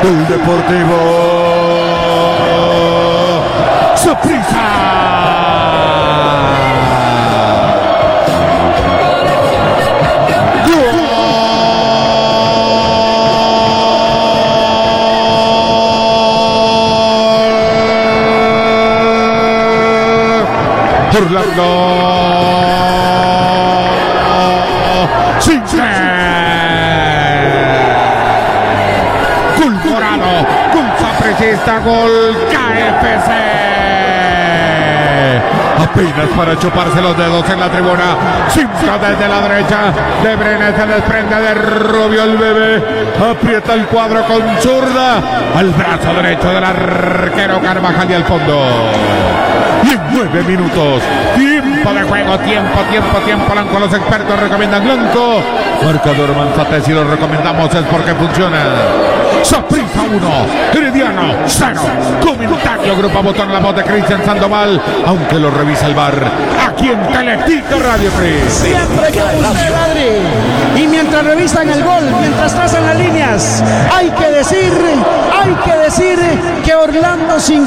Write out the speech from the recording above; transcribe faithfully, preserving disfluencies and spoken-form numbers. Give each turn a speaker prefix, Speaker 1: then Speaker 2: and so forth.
Speaker 1: Gol Deportivo Saprissa. Orlando Sinclair, gol morado, gol sapricista, gol K F C. Apenas para chuparse los dedos en la tribuna. Sinclair desde la derecha, De Bruyne se desprende de Rubio, el bebé aprieta el cuadro con zurda al brazo derecho del arquero Carvajal y al fondo. Y en nueve minutos, tiempo de juego, tiempo, tiempo, tiempo blanco. Los expertos recomiendan blanco. Marcador Manzate, si lo recomendamos es porque funciona. Saprissa uno, Herediano cero. Comentario Grupo Botón, la voz de Cristian Sandoval, aunque lo revisa el V A R, aquí en Teletico Radio Cris.
Speaker 2: Siempre con usted, Adri. Y mientras revisan el gol, mientras trazan las líneas, hay que decir, hay que decir que Orlando Sinclair